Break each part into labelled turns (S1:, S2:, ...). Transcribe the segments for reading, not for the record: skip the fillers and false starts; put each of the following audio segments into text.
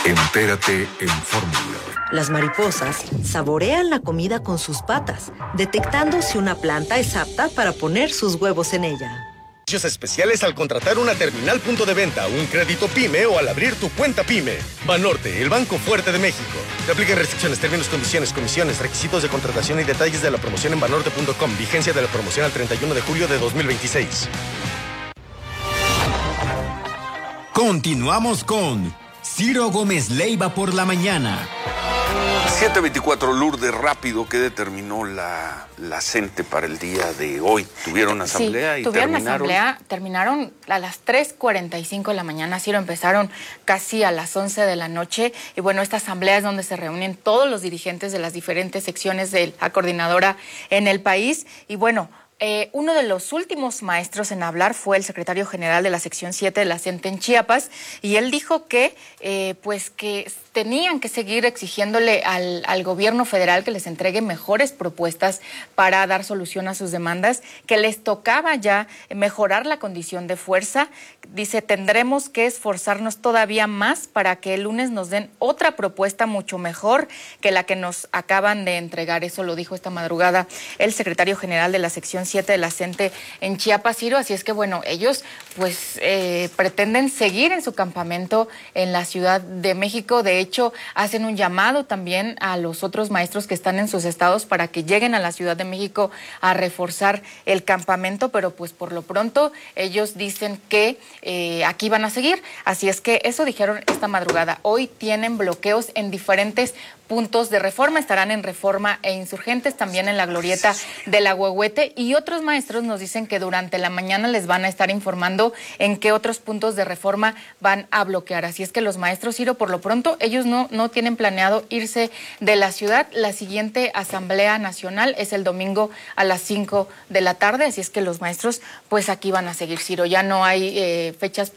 S1: Entérate en Fórmula.
S2: Las mariposas saborean la comida con sus patas, detectando si una planta es apta para poner sus huevos en ella.
S3: Especiales al contratar una terminal punto de venta, un crédito PYME o al abrir tu cuenta PYME. Banorte, el banco fuerte de México. Te aplican restricciones, términos, condiciones, comisiones, requisitos de contratación y detalles de la promoción en banorte.com. Vigencia de la promoción al 31 de julio de 2026.
S4: Continuamos con Ciro Gómez Leiva por la mañana.
S5: 7:24, Lourdes, rápido, ¿qué determinó la CENTE para el día de hoy? ¿Tuvieron asamblea y
S6: tuvieron
S5: terminaron?
S6: Asamblea, terminaron a las 3:45 de la mañana, Ciro, empezaron casi a las 11 de la noche, y bueno, esta asamblea es donde se reúnen todos los dirigentes de las diferentes secciones de la coordinadora en el país, y bueno, uno de los últimos maestros en hablar fue el secretario general de la sección 7 de la CENTE en Chiapas, y él dijo que que tenían que seguir exigiéndole al gobierno federal que les entregue mejores propuestas para dar solución a sus demandas, que les tocaba ya mejorar la condición de fuerza. Dice, tendremos que esforzarnos todavía más para que el lunes nos den otra propuesta mucho mejor que la que nos acaban de entregar. Eso lo dijo esta madrugada el secretario general de la sección 7 de la CENTE en Chiapas, Ciro. Así es que, bueno, ellos pretenden seguir en su campamento en la Ciudad de México. De hecho, hacen un llamado también a los otros maestros que están en sus estados para que lleguen a la Ciudad de México a reforzar el campamento, pero pues por lo pronto ellos dicen que aquí van a seguir. Así es que eso dijeron esta madrugada. Hoy tienen bloqueos en diferentes puntos de Reforma, estarán en Reforma e Insurgentes, también en la glorieta de la Huehuete, y otros maestros nos dicen que durante la mañana les van a estar informando en qué otros puntos de Reforma van a bloquear. Así es que los maestros, Ciro, por lo pronto, ellos no tienen planeado irse de la ciudad. La siguiente Asamblea Nacional es el domingo a las 5 de la tarde, así es que los maestros, pues aquí van a seguir, Ciro. Ya no hay fechas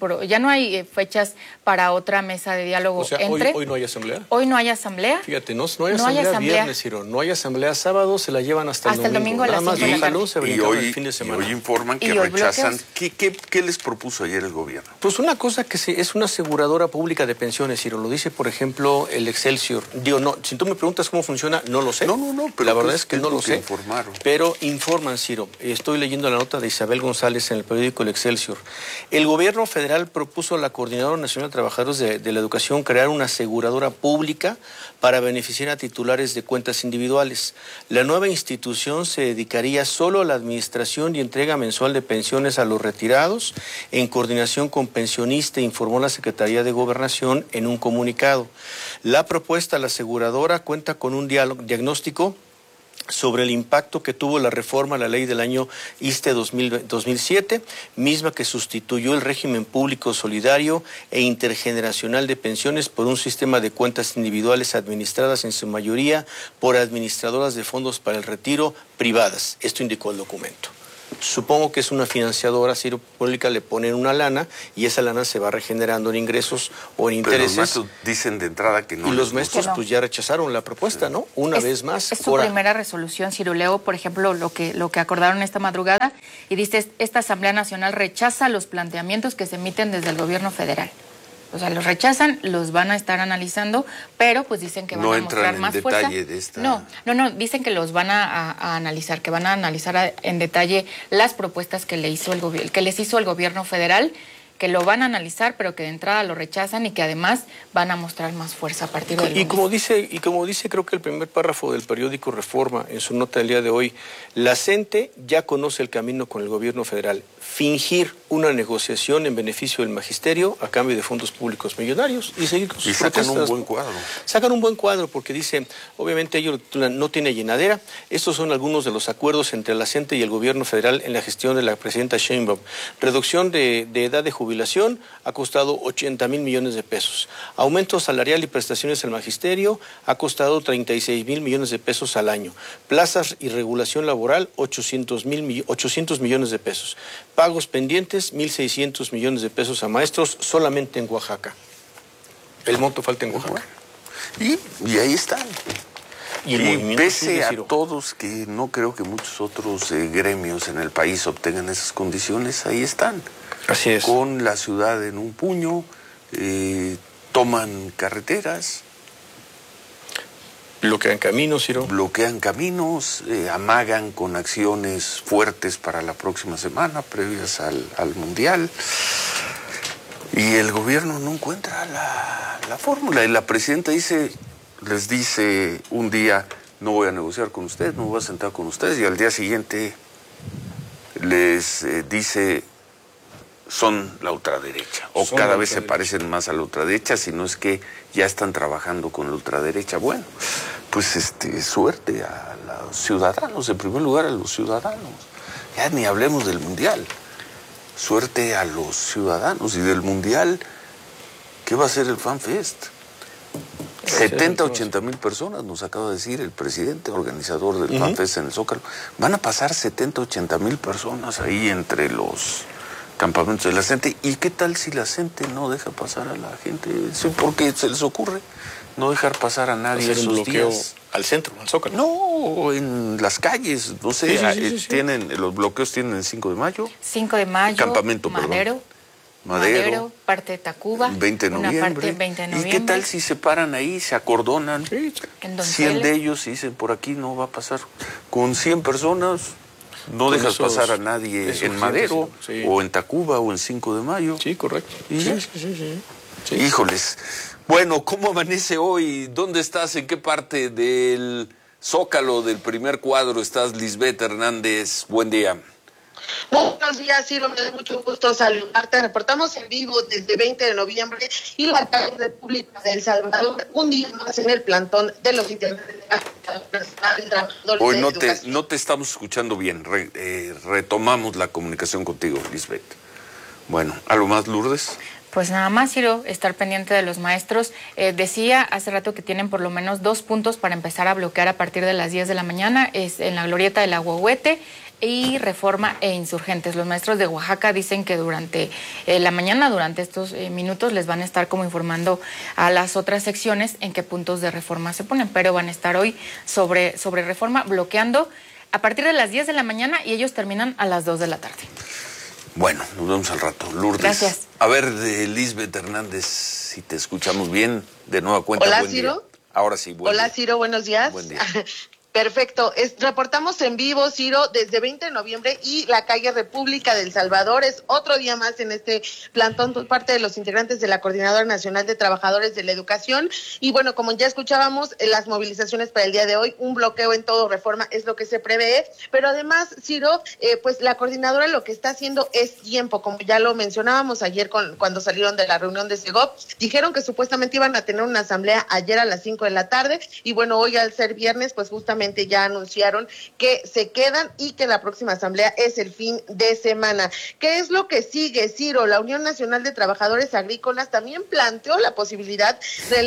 S6: para otra mesa de diálogo.
S7: O sea, hoy no hay asamblea.
S6: Hoy no hay asamblea.
S7: Fíjate, no hay asamblea viernes, Ciro. No hay asamblea sábado, se la llevan hasta el domingo.
S6: Nada más
S5: y hoy informan que rechazan. ¿Qué les propuso ayer el gobierno?
S7: Pues una cosa que es una aseguradora pública de pensiones, Ciro. Lo dice, por ejemplo, el Excelsior. Digo, no, si tú me preguntas cómo funciona, no lo sé.
S5: No, pero
S7: la verdad es que no lo sé.
S5: Informaron.
S7: Pero informan, Ciro. Estoy leyendo la nota de Isabel González en el periódico El Excelsior. El gobierno federal propuso a la Coordinadora Nacional de Trabajadores de la Educación crear una aseguradora pública para beneficiar a titulares de cuentas individuales. La nueva institución se dedicaría solo a la administración y entrega mensual de pensiones a los retirados, en coordinación con Pensionista, informó la Secretaría de Gobernación en un comunicado. La propuesta a la aseguradora cuenta con un diagnóstico sobre el impacto que tuvo la reforma a la ley del año ISSSTE 2007, misma que sustituyó el régimen público solidario e intergeneracional de pensiones por un sistema de cuentas individuales administradas en su mayoría por administradoras de fondos para el retiro privadas. Esto indicó el documento. Supongo que es una financiadora, Ciro, pública, le ponen una lana y esa lana se va regenerando en ingresos o en intereses.
S5: Pero los maestros dicen de entrada que no.
S7: Y los maestros pues ya rechazaron la propuesta, ¿no? Una vez más.
S6: Es su primera resolución, Ciro. Leo, por ejemplo, lo que acordaron esta madrugada, y dice, esta Asamblea Nacional rechaza los planteamientos que se emiten desde el gobierno federal. O sea, los rechazan, los van a estar analizando, pero pues dicen que van a mostrar más fuerza.
S5: No entran en detalle de esta...
S6: No, dicen que los van a analizar, que van a analizar en detalle las propuestas que les hizo el gobierno federal, que lo van a analizar, pero que de entrada lo rechazan y que además van a mostrar más fuerza a partir del lunes.
S7: Y como dice creo que el primer párrafo del periódico Reforma en su nota del día de hoy, la CENTE ya conoce el camino con el gobierno federal. Fingir una negociación en beneficio del magisterio a cambio de fondos públicos millonarios y seguir con sus
S5: protestas.
S7: Sacan un buen cuadro. Sacan un buen cuadro porque dice, obviamente ello no tiene llenadera. Estos son algunos de los acuerdos entre la CENTE y el gobierno federal en la gestión de la presidenta Sheinbaum. Reducción de edad de jubilación ha costado 80,000 millones de pesos. Aumento salarial y prestaciones al magisterio ha costado 36,000 millones de pesos al año. Plazas y regulación laboral, 800 millones de pesos. Pagos pendientes, 1,600 millones de pesos a maestros solamente en Oaxaca. El monto falta en Oaxaca.
S5: Y ahí están.
S7: Y
S5: pese a todos, que no creo que muchos otros gremios en el país obtengan esas condiciones, ahí están.
S7: Así es.
S5: Con la ciudad en un puño, toman carreteras.
S7: Bloquean caminos, Ciro.
S5: Bloquean caminos, amagan con acciones fuertes para la próxima semana, previas al Mundial. Y el gobierno no encuentra la fórmula. Y la presidenta les dice un día, no voy a negociar con ustedes, no voy a sentar con ustedes. Y al día siguiente les dice, son la ultraderecha. O cada vez se parecen más a la ultraderecha, si no es que ya están trabajando con la ultraderecha. Bueno, pues suerte a los ciudadanos, en primer lugar a los ciudadanos. Ya ni hablemos del Mundial. Suerte a los ciudadanos. Y del Mundial, ¿qué va a ser el FanFest? 70, 80 mil personas, nos acaba de decir el presidente organizador del FanFest en el Zócalo. Van a pasar 70, 80 mil personas ahí entre los campamentos de la gente. ¿Y qué tal si la gente no deja pasar a la gente? Sí, porque se les ocurre no dejar pasar a nadie
S7: esos
S5: esos
S7: bloqueo
S5: días.
S7: Al centro, al Zócalo.
S5: No, en las calles, no sé, los bloqueos tienen el 5 de mayo.
S6: 5 de mayo,
S5: Campamento,
S6: Madero, parte de Tacuba,
S5: 20 de noviembre.
S6: una parte 20 de noviembre.
S5: ¿Y qué tal si se paran ahí, se acordonan?
S7: Sí.
S5: 100 de ellos y dicen, por aquí no va a pasar. Con 100 personas no
S7: Con
S5: dejas pasar a nadie en Madero, o en Tacuba, o en 5 de mayo.
S7: Sí, correcto. Sí.
S5: Híjoles. Bueno, ¿cómo amanece hoy? ¿Dónde estás? ¿En qué parte del Zócalo, del primer cuadro, estás, Lisbeth Hernández? Buen día.
S8: Buenos días, Ciro, me da mucho gusto saludarte. Reportamos en vivo desde 20 de noviembre y la calle República de El Salvador, un día más en el plantón de los integrantes de la
S5: Hoy no te estamos escuchando bien. Retomamos la comunicación contigo, Lisbeth. Bueno, ¿algo más, Lourdes?
S6: Pues nada más, Ciro, estar pendiente de los maestros. Decía hace rato que tienen por lo menos 2 puntos para empezar a bloquear a partir de las 10 de la mañana. Es en la glorieta del Aguahuete y Reforma e Insurgentes. Los maestros de Oaxaca dicen que durante la mañana, durante estos minutos, les van a estar como informando a las otras secciones en qué puntos de Reforma se ponen, pero van a estar hoy sobre Reforma bloqueando a partir de las 10 de la mañana y ellos terminan a las 2 de la tarde.
S5: Bueno, nos vemos al rato. Lourdes.
S6: Gracias.
S5: A ver, de Lisbeth Hernández, si te escuchamos bien, de nueva cuenta.
S8: Hola,
S5: buen
S8: Ciro.
S5: Día. Ahora sí, buen
S8: Hola,
S5: día.
S8: Ciro, buenos días.
S5: Buen día.
S8: Perfecto. Reportamos en vivo, Ciro, desde 20 de noviembre y la calle República del Salvador. Es otro día más en este plantón por parte de los integrantes de la Coordinadora Nacional de Trabajadores de la Educación. Y bueno, como ya escuchábamos, las movilizaciones para el día de hoy, un bloqueo en todo Reforma es lo que se prevé. Pero además, Ciro, pues la coordinadora lo que está haciendo es tiempo, como ya lo mencionábamos ayer cuando salieron de la reunión de Segov. Dijeron que supuestamente iban a tener una asamblea ayer a las 5 de la tarde. Y bueno, hoy al ser viernes, pues justamente ya anunciaron que se quedan y que la próxima asamblea es el fin de semana. ¿Qué es lo que sigue, Ciro? La Unión Nacional de Trabajadores Agrícolas también planteó la posibilidad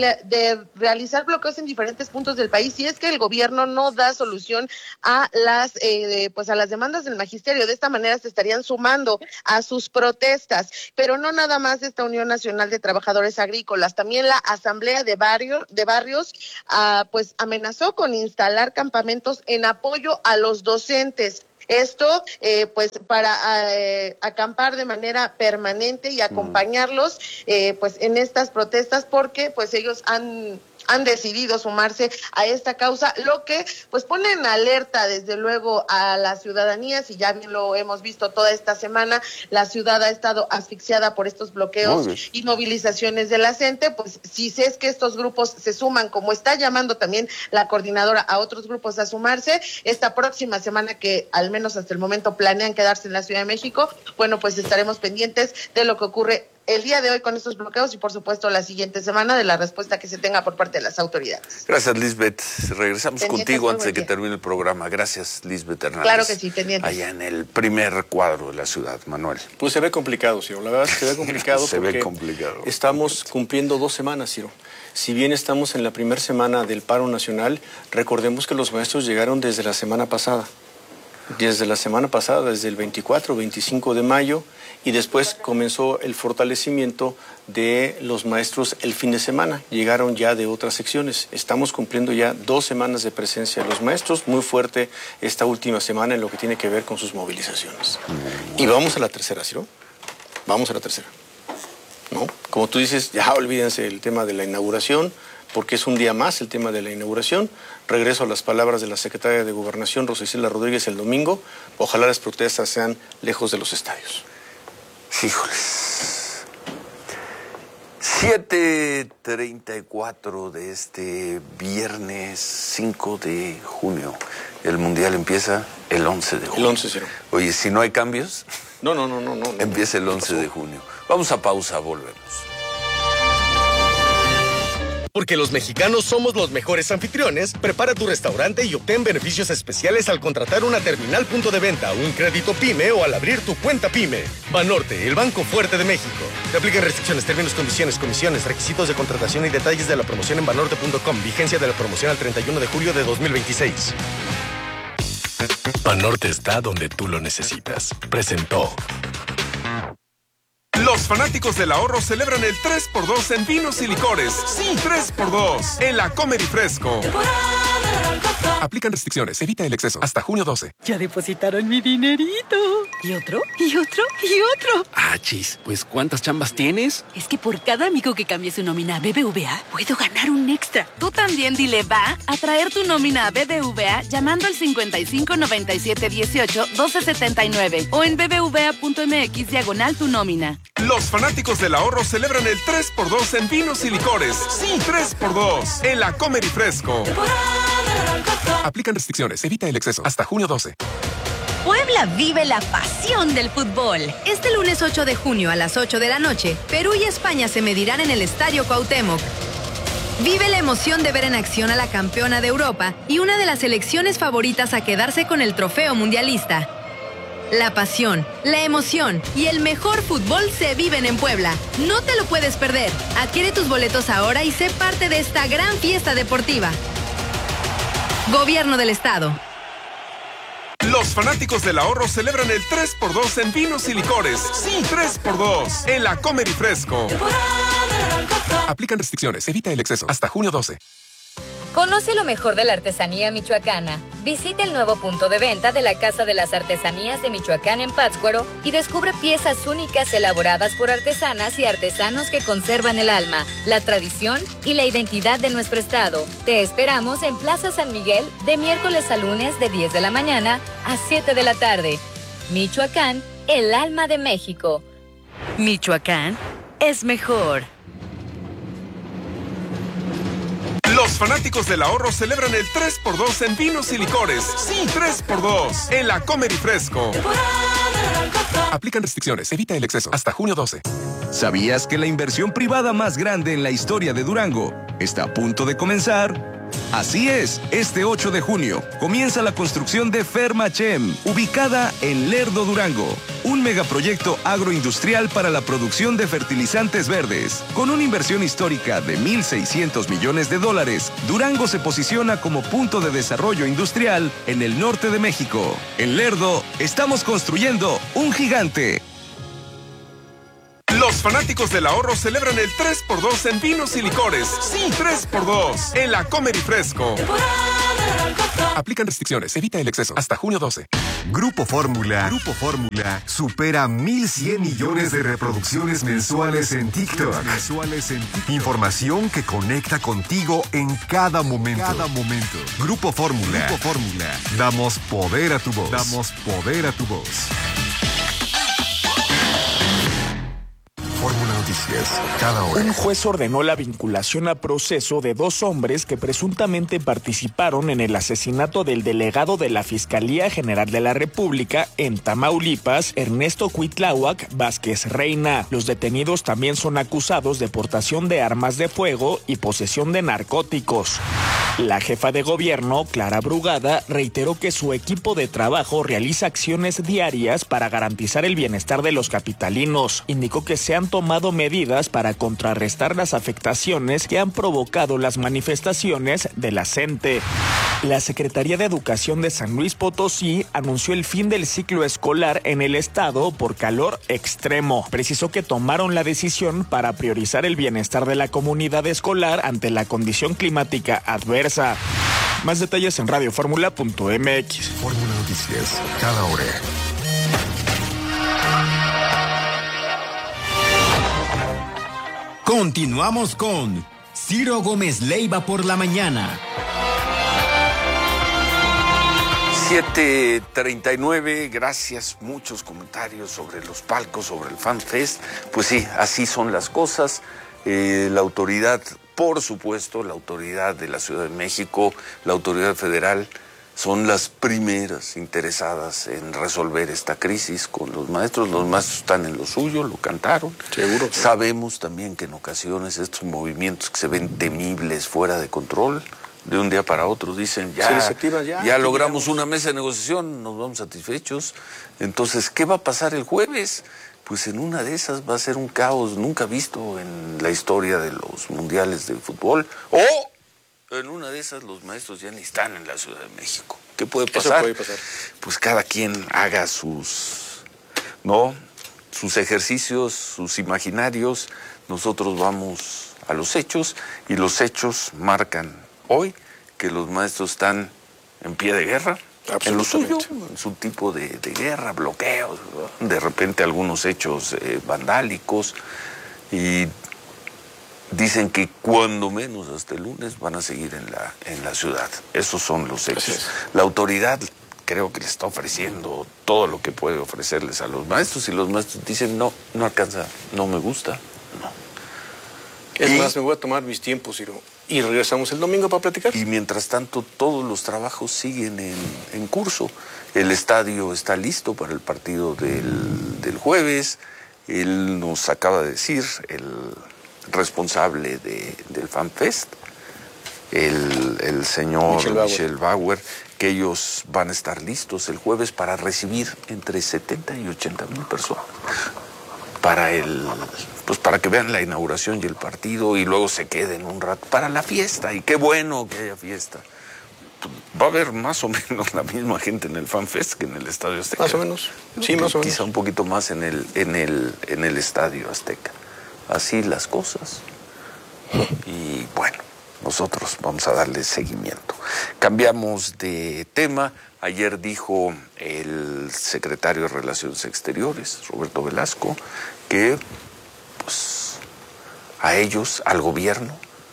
S8: de realizar bloqueos en diferentes puntos del país si es que el gobierno no da solución a las demandas del magisterio. De esta manera se estarían sumando a sus protestas, pero no nada más esta Unión Nacional de Trabajadores Agrícolas, también la Asamblea de Barrios pues amenazó con instalar campamentos en apoyo a los docentes. Esto, pues, para acampar de manera permanente y acompañarlos, pues, en estas protestas, porque, pues, ellos han decidido sumarse a esta causa, lo que pues pone en alerta desde luego a la ciudadanía. Si ya bien lo hemos visto toda esta semana, la ciudad ha estado asfixiada por estos bloqueos y movilizaciones de la gente. Pues si es que estos grupos se suman, como está llamando también la coordinadora a otros grupos a sumarse, esta próxima semana, que al menos hasta el momento planean quedarse en la Ciudad de México, bueno, pues estaremos pendientes de lo que ocurre el día de hoy con estos bloqueos y, por supuesto, la siguiente semana de la respuesta que se tenga por parte de las autoridades.
S5: Gracias, Lisbeth. Regresamos contigo antes de que termine el programa. Gracias, Lisbeth Hernández.
S8: Claro que sí, pendientes.
S5: Allá en el primer cuadro de la ciudad, Manuel.
S7: Pues se ve complicado, Ciro. La verdad es que se ve complicado.
S5: Se ve complicado.
S7: Estamos cumpliendo 2 semanas, Ciro. Si bien estamos en la primera semana del paro nacional, recordemos que los maestros llegaron desde la semana pasada. Desde el 24, 25 de mayo, y después comenzó el fortalecimiento de los maestros el fin de semana. Llegaron ya de otras secciones. Estamos cumpliendo ya 2 semanas de presencia de los maestros, muy fuerte esta última semana en lo que tiene que ver con sus movilizaciones. Y vamos a la tercera, ¿sí? Vamos a la tercera. ¿No? Como tú dices, ya olvídense el tema de la inauguración, porque es un día más el tema de la inauguración. Regreso a las palabras de la secretaria de Gobernación, Rosa Isela Rodríguez, el domingo. Ojalá las protestas sean lejos de los estadios.
S5: Híjoles. 7:34 de este viernes 5 de junio. El Mundial empieza el 11 de junio.
S7: El 11, sí.
S5: Oye, si no hay cambios,
S7: No.
S5: empieza el 11 de junio. Vamos a pausa, volvemos.
S3: Porque los mexicanos somos los mejores anfitriones, prepara tu restaurante y obtén beneficios especiales al contratar una terminal punto de venta, un crédito PYME o al abrir tu cuenta PYME. Banorte, el banco fuerte de México. Te aplican restricciones, términos, condiciones, comisiones, requisitos de contratación y detalles de la promoción en banorte.com. Vigencia de la promoción al 31 de julio de 2026.
S1: Banorte está donde tú lo necesitas. Presentó.
S9: Los fanáticos del ahorro celebran el 3x2 en vinos y licores. Sí, 3x2 en la Comer y Fresco. Aplican restricciones, evita el exceso. Hasta junio 12.
S10: Ya depositaron mi dinerito. ¿Y otro? ¿Y otro? ¿Y otro?
S11: Chis, pues ¿cuántas chambas tienes?
S10: Es que por cada amigo que cambie su nómina a BBVA, puedo ganar un extra.
S12: Tú también dile va a traer tu nómina a BBVA llamando al 55 97 18 12 79 o en bbva.mx/tu nómina.
S9: Los fanáticos del ahorro celebran el 3x2 en vinos y licores. Sí, 3x2 en la Comer y Fresco. Aplican restricciones, evita el exceso. Hasta junio 12.
S13: Puebla vive la pasión del fútbol. Este lunes 8 de junio a las 8 de la noche, Perú y España se medirán en el Estadio Cuauhtémoc. Vive la emoción de ver en acción a la campeona de Europa y una de las selecciones favoritas a quedarse con el trofeo mundialista. La pasión, la emoción y el mejor fútbol se viven en Puebla. No te lo puedes perder. Adquiere tus boletos ahora y sé parte de esta gran fiesta deportiva. Gobierno del Estado.
S9: Los fanáticos del ahorro celebran el 3x2 en vinos y licores. Sí, 3x2 en la Comer y Fresco. Aplican restricciones, evita el exceso. Hasta junio 12.
S14: Conoce lo mejor de la artesanía michoacana. Visita el nuevo punto de venta de la Casa de las Artesanías de Michoacán en Pátzcuaro y descubre piezas únicas elaboradas por artesanas y artesanos que conservan el alma, la tradición y la identidad de nuestro estado. Te esperamos en Plaza San Miguel de miércoles a lunes de 10 de la mañana a 7 de la tarde. Michoacán, el alma de México.
S12: Michoacán es mejor.
S9: Los fanáticos del ahorro celebran el 3x2 en vinos y licores. Sí, 3x2 en la Comer y Fresco. Aplican restricciones, evita el exceso. Hasta junio 12.
S15: ¿Sabías que la inversión privada más grande en la historia de Durango está a punto de comenzar? Así es, este 8 de junio comienza la construcción de Fermachem, ubicada en Lerdo, Durango. Un megaproyecto agroindustrial para la producción de fertilizantes verdes. Con una inversión histórica de $1,600 millones, Durango se posiciona como punto de desarrollo industrial en el norte de México. En Lerdo, estamos construyendo un gigante.
S9: Los fanáticos del ahorro celebran el 3x2 en vinos y licores. Sí, 3x2 en la Comer y Fresco. Aplican restricciones, evita el exceso. Hasta junio 12.
S16: Grupo Fórmula supera 1,100 millones de reproducciones mensuales en TikTok. Información que conecta contigo en cada momento. Grupo Fórmula. Damos poder a tu voz. Fórmula Noticias, cada hora.
S17: Un juez ordenó la vinculación a proceso de 2 hombres que presuntamente participaron en el asesinato del delegado de la Fiscalía General de la República en Tamaulipas, Ernesto Cuitláhuac Vázquez Reina. Los detenidos también son acusados de portación de armas de fuego y posesión de narcóticos. La jefa de gobierno, Clara Brugada, reiteró que su equipo de trabajo realiza acciones diarias para garantizar el bienestar de los capitalinos. Indicó que se han tomado medidas para contrarrestar las afectaciones que han provocado las manifestaciones de la CENTE. La Secretaría de Educación de San Luis Potosí anunció el fin del ciclo escolar en el estado por calor extremo. Precisó que tomaron la decisión para priorizar el bienestar de la comunidad escolar ante la condición climática adversa. Más detalles en radioformula.mx.
S16: Fórmula Noticias, cada hora.
S4: Continuamos con Ciro Gómez Leiva por la mañana.
S5: 7:39, gracias, muchos comentarios sobre los palcos, sobre el Fan Fest. Pues sí, así son las cosas. La autoridad, por supuesto, la autoridad de la Ciudad de México, la autoridad federal, son las primeras interesadas en resolver esta crisis con los maestros. Los maestros están en lo suyo, lo cantaron.
S7: Seguro.
S5: Sabemos también que en ocasiones estos movimientos que se ven temibles, fuera de control, de un día para otro dicen, ya logramos una mesa de negociación, nos vamos satisfechos. Entonces, ¿qué va a pasar el jueves? Pues en una de esas va a ser un caos nunca visto en la historia de los mundiales de fútbol. O en una de esas los maestros ya ni están en la Ciudad de México. ¿Qué puede pasar?
S7: Eso puede pasar.
S5: Pues cada quien haga sus ejercicios, sus imaginarios. Nosotros vamos a los hechos y los hechos marcan hoy que los maestros están en pie de guerra, en lo suyo, en su tipo de guerra, bloqueos, ¿no? De repente algunos hechos vandálicos, y dicen que cuando menos hasta el lunes van a seguir en la ciudad. Esos son los hechos. La autoridad creo que le está ofreciendo todo lo que puede ofrecerles a los maestros, y los maestros dicen, no alcanza, no me gusta, no.
S7: Es más, me voy a tomar mis tiempos, Ciro, y regresamos el domingo para platicar.
S5: Y mientras tanto, todos los trabajos siguen en curso. El estadio está listo para el partido del jueves. Él nos acaba de decir, el responsable del Fan Fest, el señor Michel Bauer, que ellos van a estar listos el jueves para recibir entre 70 y 80 mil personas. Para que vean la inauguración y el partido, y luego se queden un rato para la fiesta. Y qué bueno que haya fiesta. Va a haber más o menos la misma gente en el Fan Fest que en el Estadio Azteca.
S7: Más o menos. Sí, más o menos.
S5: Quizá un poquito más en el Estadio Azteca. Así las cosas. Y bueno, nosotros vamos a darle seguimiento. Cambiamos de tema. Ayer dijo el secretario de Relaciones Exteriores, Roberto Velasco, que pues a ellos, al gobierno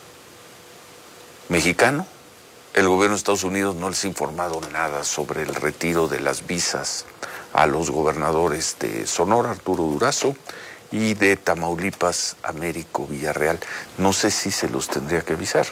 S5: mexicano, el gobierno de Estados Unidos no les ha informado nada sobre el retiro de las visas a los gobernadores de Sonora, Arturo Durazo, y de Tamaulipas, Américo Villarreal. No sé si se los tendría que avisar.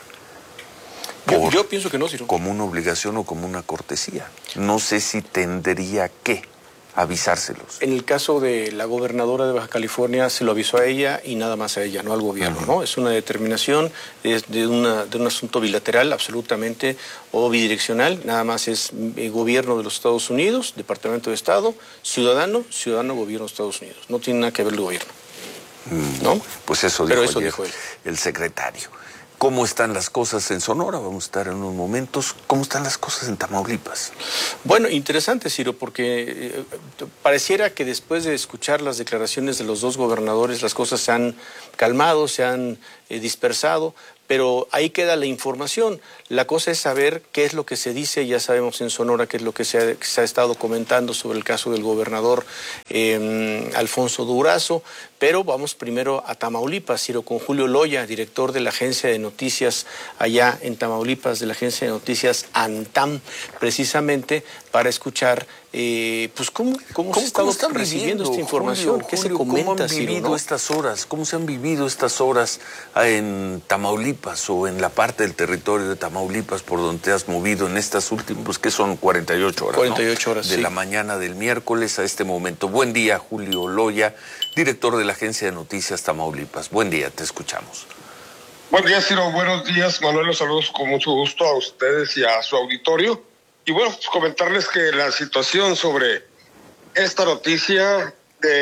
S7: Yo pienso que no, Ciro.
S5: Como una obligación o como una cortesía. No sé si tendría que avisárselos.
S7: En el caso de la gobernadora de Baja California, se lo avisó a ella y nada más a ella, no al gobierno, ¿no? Es una determinación de un asunto bilateral absolutamente, o bidireccional. Nada más es gobierno de los Estados Unidos, Departamento de Estado, ciudadano, gobierno de Estados Unidos. No tiene nada que ver el gobierno, ¿no?
S5: Pues eso dijo él. El secretario. ¿Cómo están las cosas en Sonora? Vamos a estar en unos momentos. ¿Cómo están las cosas en Tamaulipas?
S7: Bueno, interesante, Ciro, porque pareciera que después de escuchar las declaraciones de los dos gobernadores, las cosas se han calmado, se han dispersado, pero ahí queda la información. La cosa es saber qué es lo que se dice. Ya sabemos en Sonora qué es lo que se ha estado comentando sobre el caso del gobernador Alfonso Durazo, pero vamos primero a Tamaulipas, Ciro, con Julio Loya, director de la agencia de noticias allá en Tamaulipas, de la agencia de noticias ANTAM, precisamente para escuchar pues cómo se ha estado recibiendo esta información,
S5: Julio,
S7: qué se comenta,
S5: ¿cómo han vivido
S7: Ciro, ¿no?
S5: estas horas? ¿Cómo se han vivido estas horas en Tamaulipas o en la parte del territorio de Tamaulipas por donde te has movido en estas últimas, pues que son 48 horas,
S7: 48 horas,
S5: de
S7: sí,
S5: la mañana del miércoles a este momento? Buen día, Julio Loya, director de la agencia de noticias Tamaulipas. Buen día, te escuchamos.
S18: Buen día, Ciro. Buenos días, Manuel. Los saludos con mucho gusto a ustedes y a su auditorio. Y bueno, pues comentarles que la situación sobre esta noticia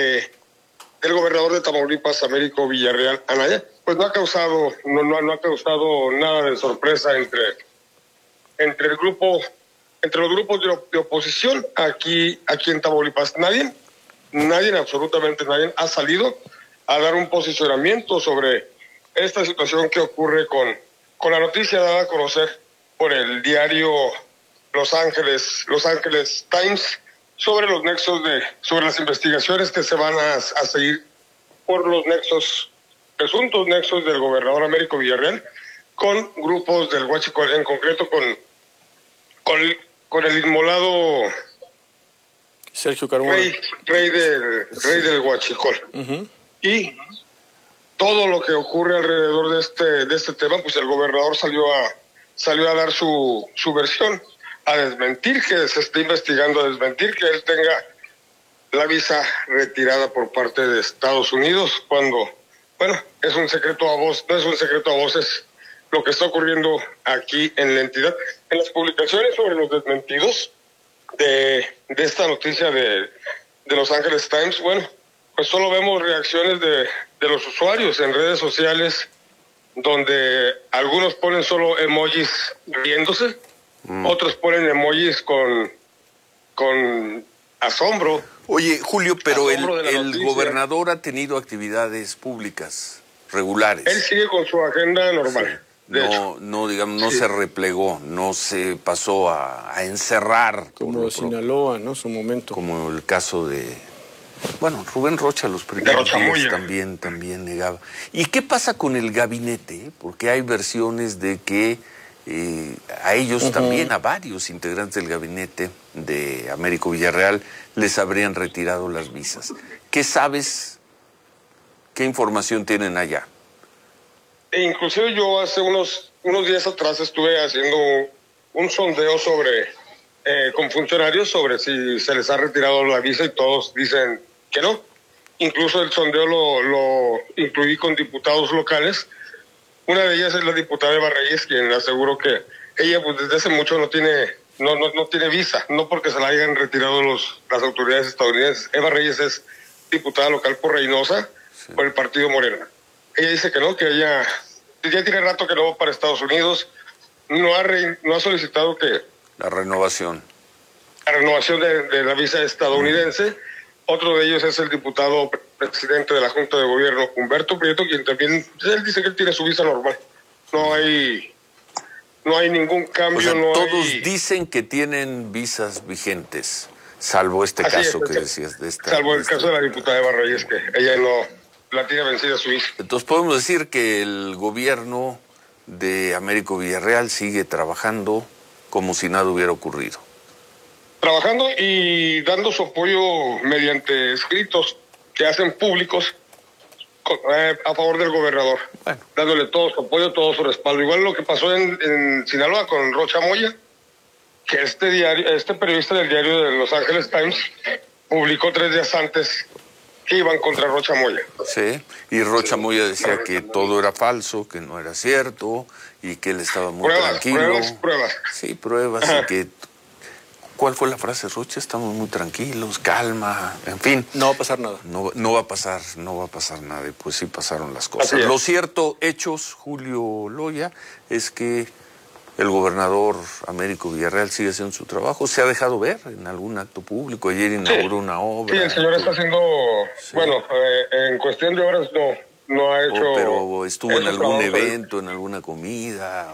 S18: del gobernador de Tamaulipas, Américo Villarreal Anaya, pues no ha causado nada de sorpresa entre los grupos de oposición aquí en Tamaulipas. Nadie, absolutamente nadie, ha salido a dar un posicionamiento sobre esta situación que ocurre con la noticia dada a conocer por el diario Los Ángeles Times sobre los nexos sobre las investigaciones que se van a seguir por los nexos presuntos nexos del gobernador Américo Villarreal con grupos del Huachicol, en concreto con el inmolado
S7: Sergio Carmona,
S18: rey del Huachicol. Y todo lo que ocurre alrededor de este tema, pues el gobernador salió a dar su versión, a desmentir que se esté investigando, a desmentir que él tenga la visa retirada por parte de Estados Unidos, cuando, bueno, es un secreto a voces, no es un secreto a voces lo que está ocurriendo aquí en la entidad. En las publicaciones sobre los desmentidos de esta noticia de Los Angeles Times, bueno, pues solo vemos reacciones de los usuarios en redes sociales, donde algunos ponen solo emojis riéndose, otros ponen emojis con asombro.
S5: Oye, Julio, pero el gobernador ha tenido actividades públicas regulares.
S18: Él sigue con su agenda normal.
S5: No se replegó, no se pasó a encerrar.
S7: Como Sinaloa, ¿no? Su momento.
S5: Como el caso de... Bueno, Rubén Rocha los primeros días también negaba. ¿Y qué pasa con el gabinete? Porque hay versiones de que a ellos también, a varios integrantes del gabinete de Américo Villarreal, les habrían retirado las visas. ¿Qué sabes? ¿Qué información tienen allá?
S18: Inclusive yo hace unos días atrás estuve haciendo un sondeo con funcionarios sobre si se les ha retirado la visa, y todos dicen que no. Incluso el sondeo lo incluí con diputados locales. Una de ellas es la diputada Eva Reyes, quien aseguró que ella pues desde hace mucho no tiene visa, no porque se la hayan retirado las autoridades estadounidenses. Eva Reyes es diputada local por Reynosa, por el partido Morena. Ella dice que no, que ella ya tiene rato que no va para Estados Unidos, no ha solicitado que...
S5: La renovación
S18: de la visa estadounidense. Otro de ellos es el diputado presidente de la Junta de Gobierno, Humberto Prieto, quien también, él dice que él tiene su visa normal. No hay ningún cambio.
S5: O sea, todos dicen que tienen visas vigentes, salvo este caso que decías.
S18: Salvo el caso de la diputada Eva Reyes, que ella no la tiene vencida su visa.
S5: Entonces podemos decir que el gobierno de Américo Villarreal sigue trabajando como si nada hubiera ocurrido.
S18: Trabajando y dando su apoyo mediante escritos que hacen públicos a favor del gobernador, dándole todo su apoyo, todo su respaldo. Igual lo que pasó en Sinaloa con Rocha Moya, que este periodista del diario de Los Angeles Times publicó 3 días antes que iban contra Rocha Moya.
S5: Sí, y Rocha Moya decía que todo era falso, que no era cierto, y que él estaba muy tranquilo.
S18: Pruebas.
S5: Sí, pruebas. Ajá. Y que... ¿Cuál fue la frase, Rocha? Estamos muy tranquilos, calma, en fin.
S7: No va a pasar nada.
S5: No va a pasar nada, y pues sí pasaron las cosas. Lo cierto, hechos, Julio Loya, es que el gobernador Américo Villarreal sigue haciendo su trabajo. Se ha dejado ver en algún acto público. Ayer inauguró una obra.
S18: Sí, el señor está haciendo... Sí. Bueno, en cuestión de horas no ha hecho...
S5: pero estuvo en algún evento, en alguna comida...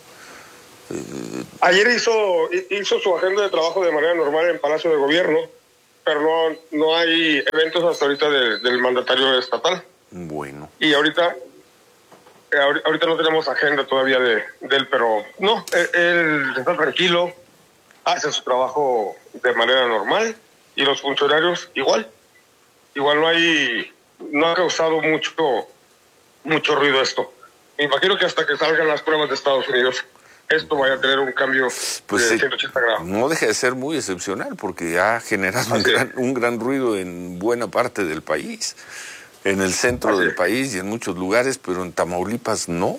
S18: Ayer hizo su agenda de trabajo de manera normal en Palacio de Gobierno, pero no hay eventos hasta ahorita del mandatario estatal.
S5: Bueno.
S18: Y ahorita no tenemos agenda todavía de él, pero no, él está tranquilo, hace su trabajo de manera normal, y los funcionarios igual no ha causado mucho ruido esto. Me imagino que hasta que salgan las pruebas de Estados Unidos, esto vaya a tener un cambio de 180 grados.
S5: No deja de ser muy excepcional, porque ha generado un gran ruido en buena parte del país, en el centro del país y en muchos lugares, pero en Tamaulipas no.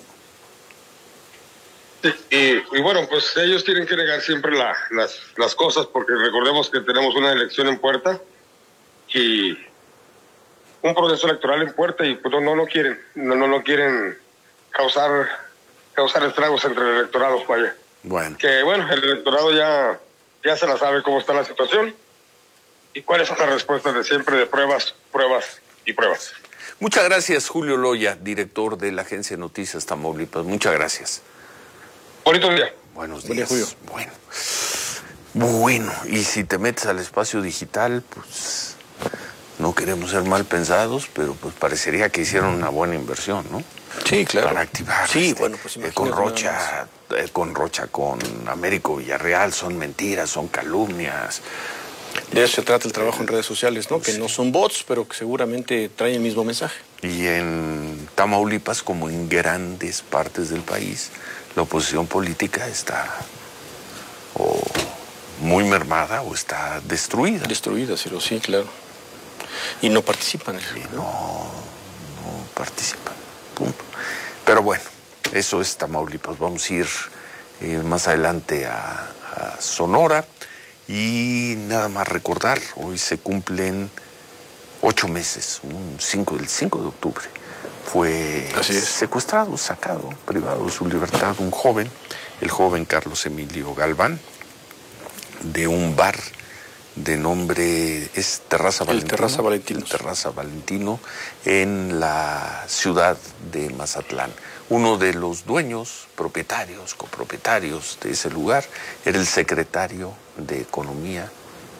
S18: Sí, y bueno, pues ellos tienen que negar siempre las cosas, porque recordemos que tenemos una elección en puerta y un proceso electoral en puerta, y pues no quieren causar estragos entre el electorado, vaya.
S5: Bueno.
S18: Que bueno, el electorado ya se la sabe cómo está la situación y cuáles son las respuestas de siempre, de pruebas y pruebas.
S5: Muchas gracias, Julio Loya, director de la agencia de Noticias Tamaulipas. Muchas gracias.
S18: Bonito día.
S5: Buenos días. Julio. Bueno, y si te metes al espacio digital, pues No queremos ser mal pensados, pero pues parecería que hicieron una buena inversión, ¿no?
S7: Sí, claro.
S5: Para activar.
S7: Sí, bueno, pues
S5: con Rocha, con Américo Villarreal, son mentiras, son calumnias.
S7: De eso se trata el trabajo en redes sociales, ¿no? Que no son bots, pero que seguramente traen el mismo mensaje.
S5: Y en Tamaulipas, como en grandes partes del país, la oposición política está muy mermada o está destruida.
S7: Destruida, sí, claro. Y no participan.
S5: No participan, punto. Pero bueno, eso es Tamaulipas. Vamos a ir más adelante a Sonora y nada más recordar, hoy se cumplen 8 meses, el 5 de octubre. Fue secuestrado, sacado, privado de su libertad un joven, el joven Carlos Emilio Galván, de un bar de nombre es Terraza Valentino, en la ciudad de Mazatlán. Uno de los dueños, copropietarios de ese lugar, era el secretario de Economía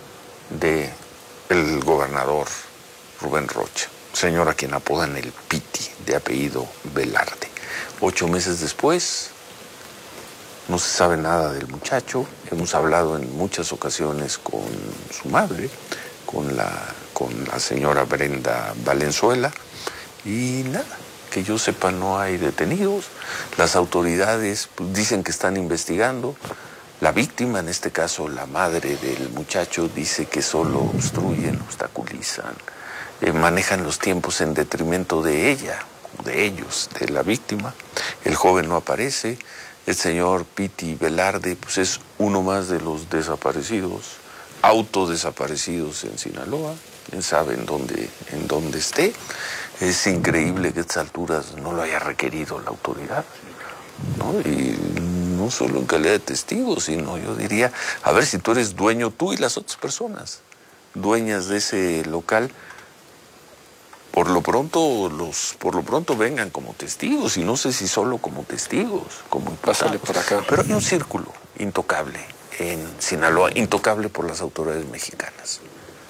S5: del gobernador Rubén Rocha, señor a quien apodan el Piti, de apellido Velarde. 8 meses después, no se sabe nada del muchacho. Hemos hablado en muchas ocasiones con su madre, con la señora Brenda Valenzuela, y nada, que yo sepa no hay detenidos. Las autoridades dicen que están investigando. La víctima, en este caso la madre del muchacho, dice que solo obstruyen, obstaculizan, manejan los tiempos en detrimento de ellos, de la víctima. El joven no aparece. El señor Piti Velarde pues es uno más de los desaparecidos, autodesaparecidos en Sinaloa. Quién sabe en dónde esté. Es increíble que a estas alturas no lo haya requerido la autoridad, ¿no? Y no solo en calidad de testigo, sino yo diría, a ver, si tú eres dueño, tú y las otras personas dueñas de ese local, por lo pronto vengan como testigos, y no sé si solo como testigos, como imputados.
S7: Por acá.
S5: Pero hay un círculo intocable en Sinaloa, intocable por las autoridades mexicanas.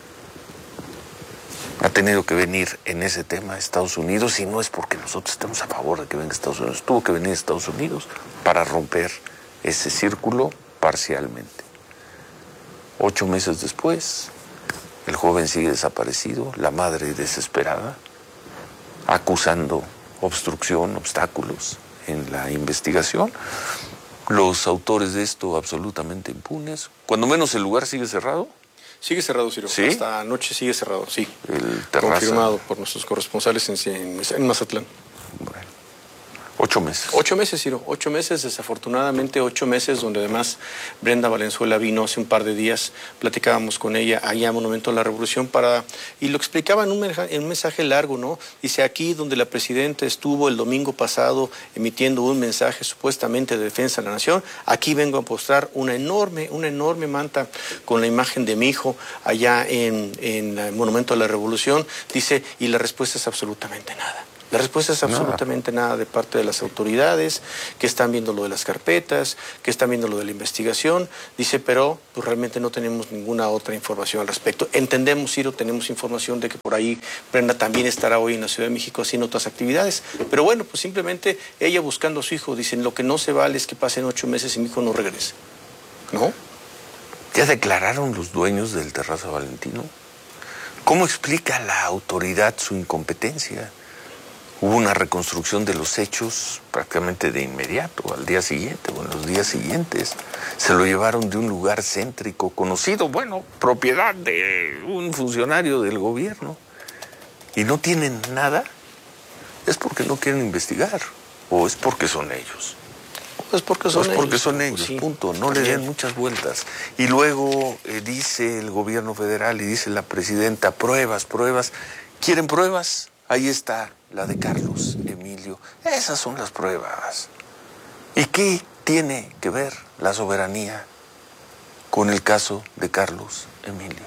S5: Ha tenido que venir en ese tema a Estados Unidos, y no es porque nosotros estemos a favor de que venga a Estados Unidos. Tuvo que venir a Estados Unidos para romper ese círculo parcialmente. 8 meses después, el joven sigue desaparecido, la madre desesperada, acusando obstrucción, obstáculos en la investigación. Los autores de esto absolutamente impunes. Cuando menos el lugar sigue cerrado.
S7: Sigue cerrado, Ciro.
S5: ¿Sí?
S7: Hasta anoche sigue cerrado, sí.
S5: El Terraza.
S7: Confirmado por nuestros corresponsales en Mazatlán.
S5: Bueno. 8 meses.
S7: 8 meses, Ciro. 8 meses, desafortunadamente 8 meses, donde además Brenda Valenzuela vino hace un par de días, platicábamos con ella allá en Monumento a la Revolución y lo explicaba en un mensaje largo, ¿no? Dice, aquí donde la presidenta estuvo el domingo pasado emitiendo un mensaje supuestamente de defensa de la nación, aquí vengo a mostrar una enorme manta con la imagen de mi hijo allá en el Monumento a la Revolución. Dice, y la respuesta es absolutamente nada. La respuesta es absolutamente nada de parte de las autoridades, que están viendo lo de las carpetas, que están viendo lo de la investigación. Dice, pero pues, realmente no tenemos ninguna otra información al respecto. Entendemos, Ciro, tenemos información de que por ahí Brenda también estará hoy en la Ciudad de México haciendo otras actividades. Pero bueno, pues simplemente ella buscando a su hijo. Dicen, lo que no se vale es que pasen 8 meses y mi hijo no regrese. ¿No?
S5: ¿Ya declararon los dueños del Terraza Valentino? ¿Cómo explica la autoridad su incompetencia? Hubo una reconstrucción de los hechos prácticamente de inmediato, al día siguiente o en los días siguientes. Se lo llevaron de un lugar céntrico, conocido, propiedad de un funcionario del gobierno. Y no tienen nada. ¿Es porque no quieren investigar o es porque son ellos?
S7: Es porque
S5: son ellos, sí. Punto. No le den muchas vueltas. Y luego dice el gobierno federal y dice la presidenta, pruebas. ¿Quieren pruebas? Ahí está la de Carlos Emilio. Esas son las pruebas. ¿Y qué tiene que ver la soberanía con el caso de Carlos Emilio?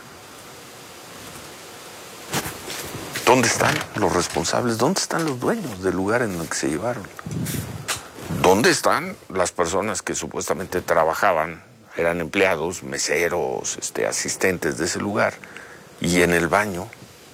S5: ¿Dónde están los responsables? ¿Dónde están los dueños del lugar en el que se llevaron? ¿Dónde están las personas que supuestamente trabajaban, eran empleados, meseros, asistentes de ese lugar? Y en el baño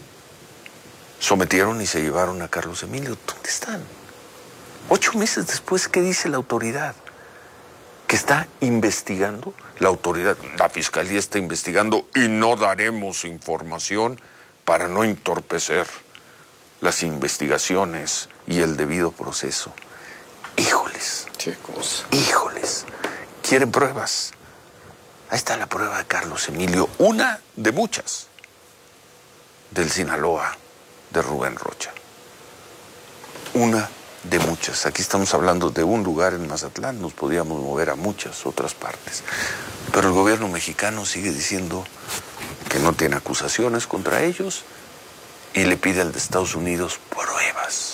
S5: Sometieron y se llevaron a Carlos Emilio. ¿Dónde están? 8 meses después, ¿qué dice la autoridad? Que está investigando. La autoridad, la fiscalía está investigando y no daremos información para no entorpecer las investigaciones y el debido proceso. Híjoles.
S7: Qué cosa.
S5: Híjoles. ¿Quieren pruebas? Ahí está la prueba de Carlos Emilio, una de muchas, del Sinaloa de Rubén Rocha. Una de muchas. Aquí estamos hablando de un lugar en Mazatlán, nos podíamos mover a muchas otras partes. Pero el gobierno mexicano sigue diciendo que no tiene acusaciones contra ellos y le pide al de Estados Unidos pruebas.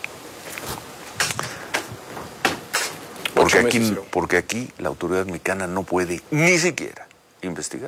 S5: Porque aquí la autoridad mexicana no puede ni siquiera investigar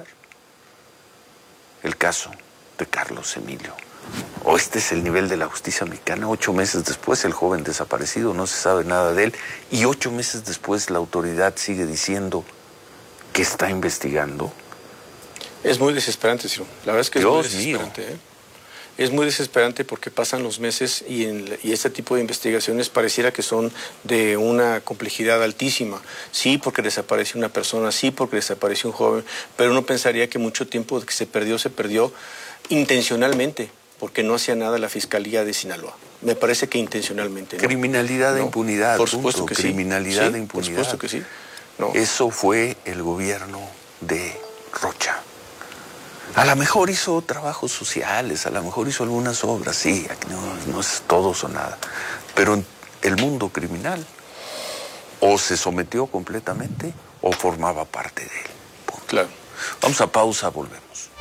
S5: el caso de Carlos Emilio. O este es el nivel de la justicia mexicana. 8 meses después el joven desaparecido, no se sabe nada de él. Y 8 meses después la autoridad sigue diciendo que está investigando.
S7: Es muy desesperante, Ciro. La verdad es que
S5: Dios
S7: es muy desesperante. Es muy desesperante porque pasan los meses y este tipo de investigaciones pareciera que son de una complejidad altísima. Sí, porque desapareció una persona, sí, porque desapareció un joven, pero uno pensaría que mucho tiempo que se perdió intencionalmente, porque no hacía nada la Fiscalía de Sinaloa. Me parece que intencionalmente. ¿No?
S5: Criminalidad de impunidad.
S7: Por supuesto que
S5: Criminalidad
S7: sí.
S5: de impunidad.
S7: Por supuesto que sí. No.
S5: Eso fue el gobierno de Rocha. A lo mejor hizo trabajos sociales, a lo mejor hizo algunas obras, sí, no es todos o nada. Pero en el mundo criminal o se sometió completamente o formaba parte de él. Punto.
S7: Claro.
S5: Vamos a pausa, volvemos.